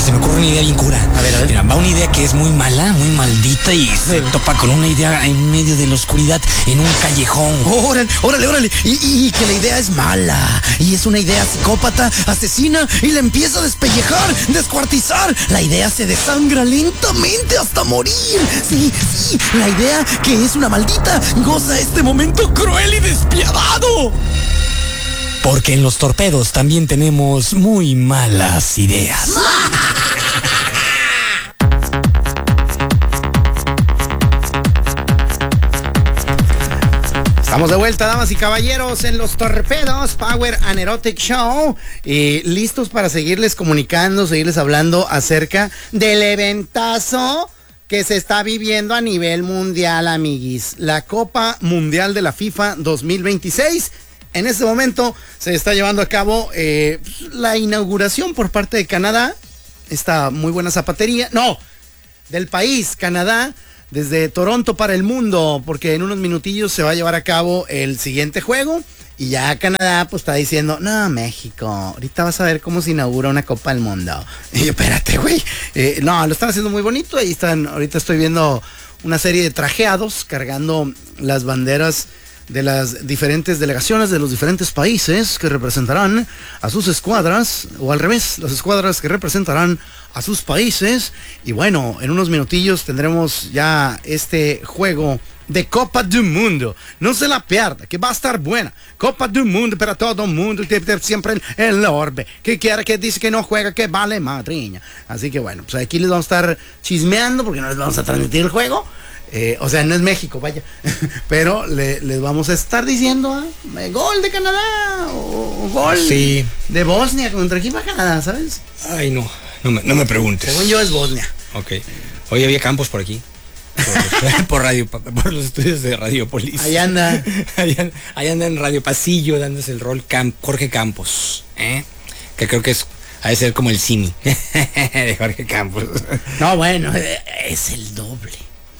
se me ocurre una idea bien cura. A ver. Mira, va una idea que es muy mala, muy maldita y se topa con una idea en medio de la oscuridad, en un callejón. Órale. Y que la idea es mala. Y es una idea psicópata, asesina, y la empieza a despellejar, descuartizar. La idea se desangra lentamente hasta morir. Sí, la idea que es una maldita goza este momento cruel y despiadado. Porque en los torpedos también tenemos muy malas ideas. Estamos de vuelta, damas y caballeros, en los Torpedos Power and Erotic Show, listos para seguirles comunicando, seguirles hablando acerca del eventazo que se está viviendo a nivel mundial, amiguis. La Copa Mundial de la FIFA 2026. En este momento se está llevando a cabo la inauguración por parte de Canadá. Esta muy buena zapatería. No, del país, Canadá. Desde Toronto para el mundo, porque en unos minutillos se va a llevar a cabo el siguiente juego y ya Canadá pues está diciendo, no, México, ahorita vas a ver cómo se inaugura una Copa del Mundo. Y yo, espérate, güey. No, lo están haciendo muy bonito, ahí están, ahorita estoy viendo una serie de trajeados cargando las banderas de las diferentes delegaciones de los diferentes países que representarán a sus escuadras, o al revés, las escuadras que representarán a sus países. Y bueno, en unos minutillos tendremos ya este juego de Copa del Mundo. No se la pierda, que va a estar buena. Copa del Mundo para todo el mundo, siempre el orbe. Que quiera que dice que no juega, que vale madriña. Así que bueno, pues aquí les vamos a estar chismeando porque no les vamos a transmitir el juego. O sea, no es México, vaya. Pero les vamos a estar diciendo gol de Canadá o gol de Bosnia contra equipo de Canadá, ¿sabes? Ay, no me preguntes. Según yo es Bosnia. Ok. Hoy había Campos por aquí. Por los estudios de Radiopolis. Ahí anda. Ahí anda en Radio Pasillo dándose el rol Jorge Campos. Que creo que ha de ser como el Cini de Jorge Campos. No, bueno, es el doble.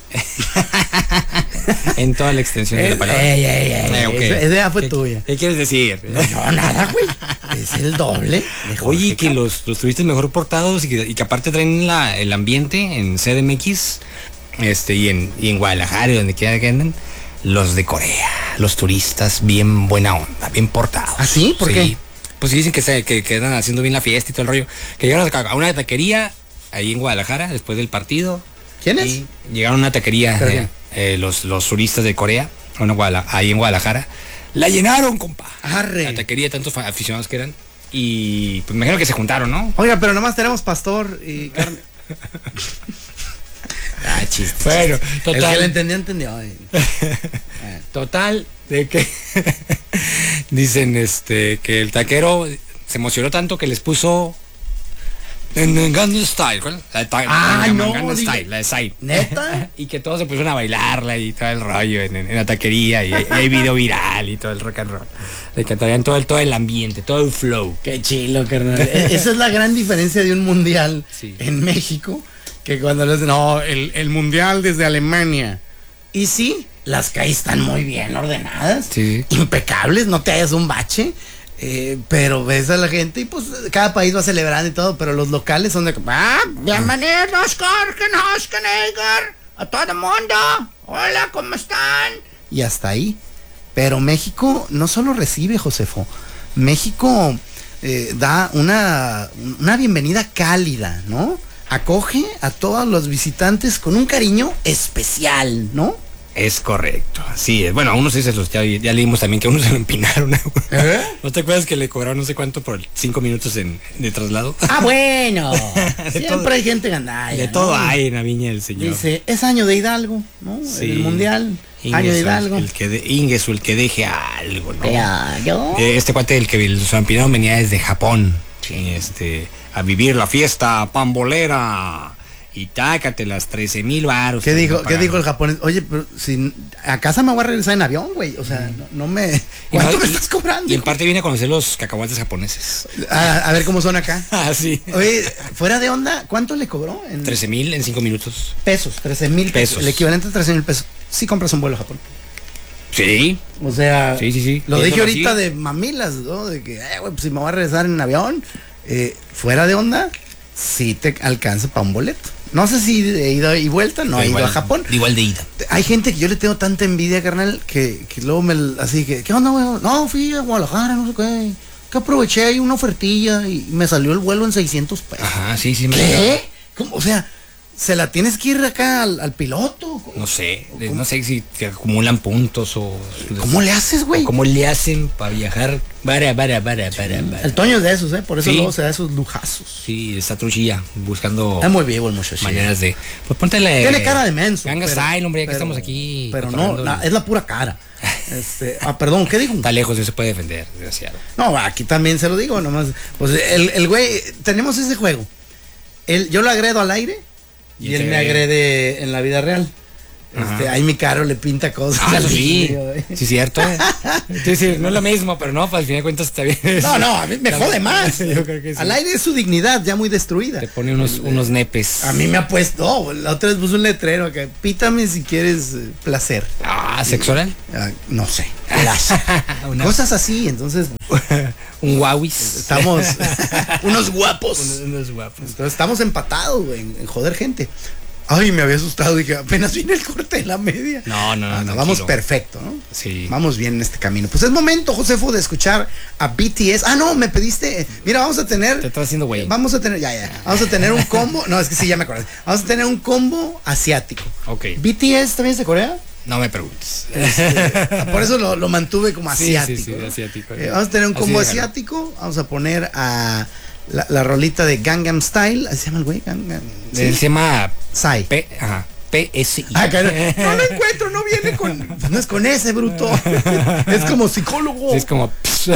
En toda la extensión de la palabra. Okay. Esa idea fue tuya. ¿Qué quieres decir? No, nada, güey. Es el doble. Oye, que los turistas mejor portados y que aparte traen el ambiente en CDMX y en Guadalajara y donde quiera que anden, los de Corea, los turistas bien buena onda, bien portados. ¿Ah, sí? ¿Por qué? Pues sí dicen que quedan haciendo bien la fiesta y todo el rollo. Que llegaron a una taquería ahí en Guadalajara después del partido. ¿Quiénes? Llegaron a una taquería los turistas de Corea, ahí en Guadalajara. La llenaron, compa. Arre. La taquería, tantos aficionados que eran. Y pues me imagino que se juntaron, ¿no? Oiga, pero nomás tenemos pastor y carne. Chiste. Bueno, total. El que le entendió. Total, de que dicen que el taquero se emocionó tanto que les puso en Gangnam Style, ¿cuál? Gangnam Style, la de Psy. ¿Neta? Y que todos se pusieron a bailarla y todo el rollo en la taquería y hay video viral y todo el rock and roll. De que traían todo el ambiente, todo el flow. Qué chilo, carnal. Esa es la gran diferencia de un mundial en México, que cuando les el mundial desde Alemania. Y sí, las calles están muy bien ordenadas, impecables, no te hagas un bache. Pero ves a la gente y pues cada país va celebrando y todo, pero los locales son de bienvenidos, a todo el mundo, hola, ¿cómo están? Y hasta ahí. Pero México no solo recibe, Josefo, México da una bienvenida cálida, ¿no? Acoge a todos los visitantes con un cariño especial, ¿no? Es correcto, así es. Bueno, a unos ya leímos también que a unos se lo empinaron. ¿No te acuerdas que le cobraron no sé cuánto por 5 minutos de traslado? Ah, bueno. Siempre hay gente gandalla. De todo hay en la viña del Señor. Dice, es año de Hidalgo, ¿no? Sí. El mundial. Año de Hidalgo. El que deje algo, ¿no? Este cuate el que lo empinaron venía desde Japón. A vivir la fiesta pambolera. Y tácate las 13,000 varos. ¿Qué dijo el japonés? Oye, pero si a casa me voy a regresar en avión, güey. O sea, no me... ¿Cuánto me estás cobrando? Y en parte viene a conocer los cacahuates japoneses. A ver cómo son acá. Sí. Oye, fuera de onda, ¿cuánto le cobró? 13,000 en 5 minutos. Pesos, 13,000 pesos. El equivalente a 13,000 pesos. Sí compras un vuelo a Japón. Sí. O sea, sí. Lo dije ahorita así de mamilas, ¿no? De que, güey, pues si me voy a regresar en avión, fuera de onda. sí te alcanza para un boleto. No sé si de ida y vuelta, no he ido a Japón. Igual de ida. Hay gente que yo le tengo tanta envidia, carnal, que luego así que, ¿qué onda, güey? No, fui a Guadalajara, no sé qué. Que aproveché ahí una ofertilla y me salió el vuelo en 600 pesos. Ajá, sí. ¿Qué? ¿Cómo? O sea, ¿se la tienes que ir acá al piloto? No sé si te acumulan puntos o... ¿Cómo le haces, güey? ¿Cómo le hacen para viajar? El Toño es de esos, por eso sí. Luego se da esos lujazos. Sí, está truchilla, buscando... Es muy vivo el muchacho. Maneras de... Pues póntele... Tiene cara de menso. Ganga style, hombre, ya que estamos aquí. Pero no, es la pura cara. Perdón, ¿qué digo? Está lejos, no se puede defender, desgraciado. No, aquí también se lo digo, nomás. Pues el güey, tenemos ese juego. Yo lo agredo al aire y él me agrede en la vida real. Ahí mi carro le pinta cosas. Eso sí, sí, cierto. Sí, no es lo mismo, pero no, pues al final de cuentas está bien. No, a mí me jode más. Yo creo que sí. Al aire es su dignidad ya muy destruida. Te pone unos nepes. A mí me ha puesto, la otra vez puso un letrero que pítame si quieres placer. ¿Sexo oral? No sé. Cosas así, entonces. Un guauis. Estamos unos guapos. Unos guapos. Entonces estamos empatados, güey, en joder gente. Ay, me había asustado, dije, apenas viene el corte de la media. No, vamos perfecto, ¿no? Sí. Vamos bien en este camino. Pues es momento, Josefo, de escuchar a BTS. No, me pediste. Mira, vamos a tener. Te estás haciendo güey. Vamos a tener, vamos a tener un combo. No, es que sí, ya me acordé. Vamos a tener un combo asiático. Ok. ¿BTS también es de Corea? No me preguntes. Por eso lo mantuve como asiático. Sí, asiático. Vamos a tener un combo asiático. Vamos a poner a la rolita de Gangnam Style. ¿Así se llama el güey? Se llama Psy. PSI. No lo encuentro, no viene con. No es con ese, bruto. Es como psicólogo. Es como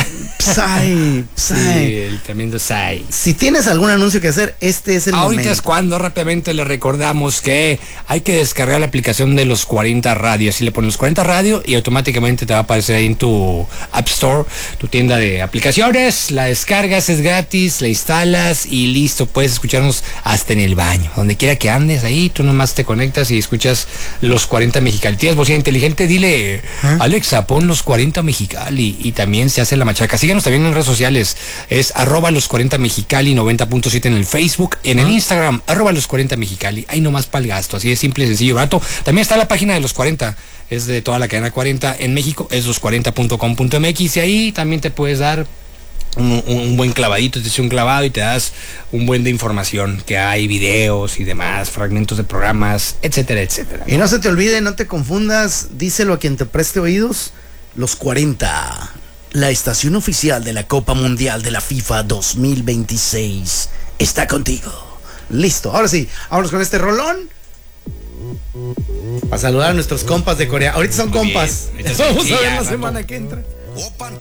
Psy. Sí, el tremendo Psy. Si tienes algún anuncio que hacer, este es el momento. Ahorita es cuando rápidamente le recordamos que hay que descargar la aplicación de los 40 Radio. Así le pones los 40 Radio y automáticamente te va a aparecer ahí en tu App Store, tu tienda de aplicaciones. La descargas, es gratis, la instalas y listo. Puedes escucharnos hasta en el baño. Donde quiera que andes ahí, tú nomás te conectas y escuchas los 40 Mexicali. Tienes bocina inteligente, dile, Alexa, pon los 40 Mexicali y también se hace la machaca. Síganos también en redes sociales, es @los 40 Mexicali 90.7 en el Facebook, en el Instagram, @los 40 Mexicali. Ahí nomás para el gasto, así de simple, sencillo, barato. También está la página de los 40, es de toda la cadena 40 en México, es los40.com.mx y ahí también te puedes dar un buen clavadito, te hace un clavado y te das un buen de información, que hay videos y demás, fragmentos de programas, etcétera, etcétera. Y no se te olvide, no te confundas, díselo a quien te preste oídos, los 40, la estación oficial de la Copa Mundial de la FIFA 2026, está contigo. Listo, ahora sí, vámonos con este rolón. Para saludar a nuestros compas de Corea. Ahorita son compas. Bien. Vamos a ver la semana que entra.